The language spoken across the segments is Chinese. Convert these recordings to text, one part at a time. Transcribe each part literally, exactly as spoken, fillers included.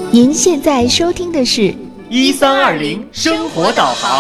您现在收听的是一三二零生活导航。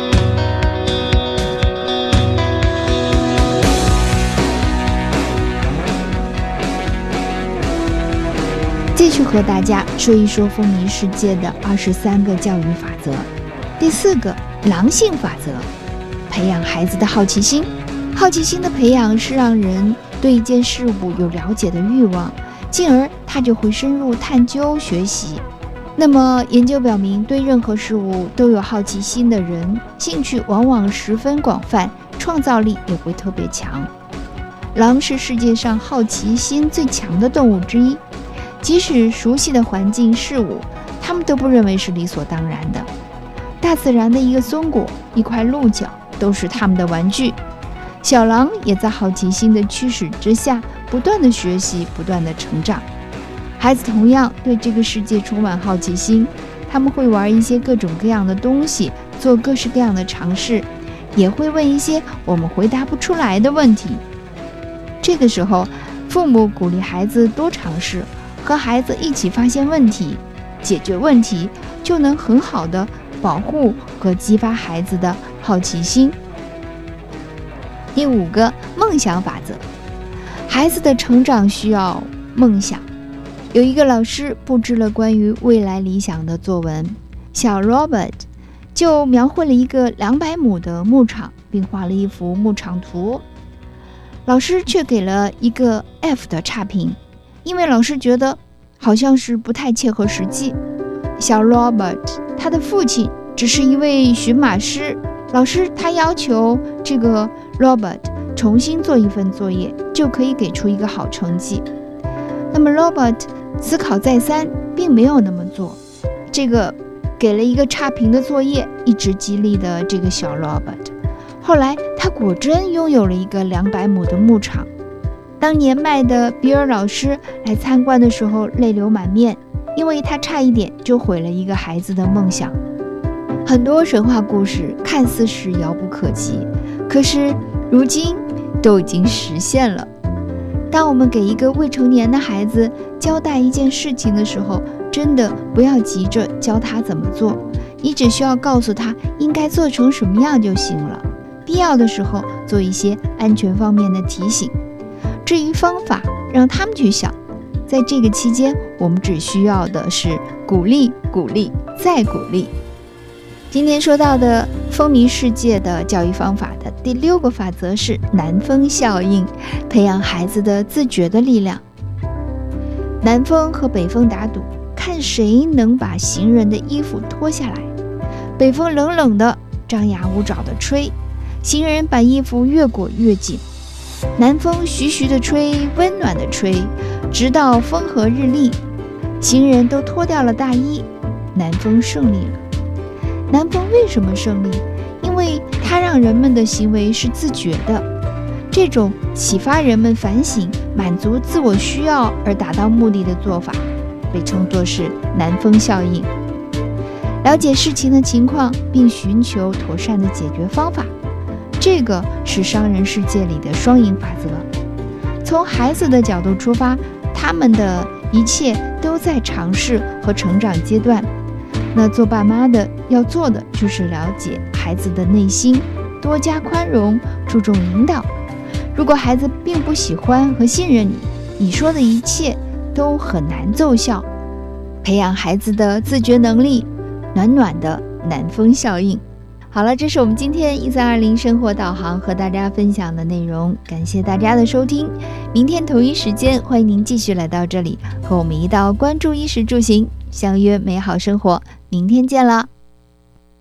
继续和大家说一说风靡世界的二十三个教育法则。第四个，狼性法则，培养孩子的好奇心。好奇心的培养是让人对一件事物有了解的欲望，进而他就会深入探究学习。那么研究表明，对任何事物都有好奇心的人，兴趣往往十分广泛，创造力也会特别强。狼是世界上好奇心最强的动物之一，即使熟悉的环境事物，他们都不认为是理所当然的。大自然的一个松果，一块鹿角，都是他们的玩具。小狼也在好奇心的驱使之下，不断的学习，不断的成长。孩子同样对这个世界充满好奇心，他们会玩一些各种各样的东西，做各式各样的尝试，也会问一些我们回答不出来的问题。这个时候，父母鼓励孩子多尝试，和孩子一起发现问题，解决问题，就能很好的保护和激发孩子的好奇心。第五个，梦想法则。孩子的成长需要梦想。有一个老师布置了关于未来理想的作文，小 Robert 就描绘了一个两百亩的牧场，并画了一幅牧场图。老师却给了一个 F 的差评，因为老师觉得好像是不太切合实际。小 Robert 他的父亲只是一位驯马师，老师他要求这个 Robert 重新做一份作业，就可以给出一个好成绩。那么 Robert 思考再三，并没有那么做。这个给了一个差评的作业，一直激励的这个小 Robert。后来他果真拥有了一个两百亩的牧场。当年迈的比尔老师来参观的时候泪流满面，因为他差一点就毁了一个孩子的梦想。很多神话故事看似是遥不可及，可是如今都已经实现了。当我们给一个未成年的孩子交代一件事情的时候，真的不要急着教他怎么做，你只需要告诉他应该做成什么样就行了。必要的时候做一些安全方面的提醒。至于方法，让他们去想。在这个期间，我们只需要的是鼓励、鼓励、再鼓励。今天说到的风靡世界的教育方法的第六个法则是南风效应，培养孩子的自觉的力量。南风和北风打赌，看谁能把行人的衣服脱下来。北风冷冷的张牙舞爪的吹，行人把衣服越裹越紧。南风徐徐的吹，温暖的吹，直到风和日丽，行人都脱掉了大衣，南风胜利了。南风为什么胜利？因为它让人们的行为是自觉的。这种启发人们反省、满足自我需要而达到目的的做法，被称作是南风效应。了解事情的情况，并寻求妥善的解决方法，这个是商人世界里的双赢法则。从孩子的角度出发，他们的一切都在尝试和成长阶段。那做爸妈的要做的就是了解孩子的内心，多加宽容，注重引导。如果孩子并不喜欢和信任你，你说的一切都很难奏效。培养孩子的自觉能力，暖暖的南风效应。好了，这是我们今天一三二零生活导航和大家分享的内容，感谢大家的收听。明天同一时间，欢迎您继续来到这里，和我们一道关注衣食住行，相约美好生活。明天见了。